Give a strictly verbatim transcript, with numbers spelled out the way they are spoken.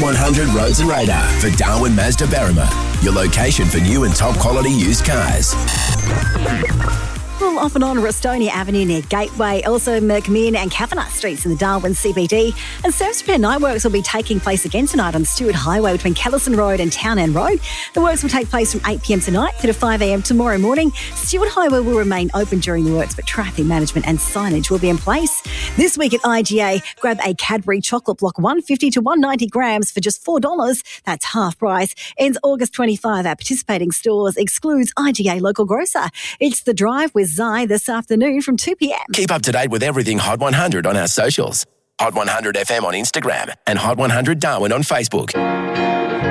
one hundred Roads and Radar for Darwin Mazda Berrima, your location for new and top quality used cars. Well, off and on Rostonia Avenue near Gateway, also Merkmere and Kavanagh Streets in the Darwin C B D. And service repair night works will be taking place again tonight on Stewart Highway between Callison Road and Town End Road. The works will take place from eight p m tonight through to five a m tomorrow morning. Stewart Highway will remain open during the works, but traffic management and signage will be in place. This week at I G A, grab a Cadbury chocolate block one fifty to one ninety grams for just four dollars. That's half price. Ends August twenty-fifth at participating stores. Excludes I G A local grocer. It's The Drive with Zai this afternoon from two p m. Keep up to date with everything Hot one hundred on our socials. Hot one hundred F M on Instagram and Hot one hundred Darwin on Facebook.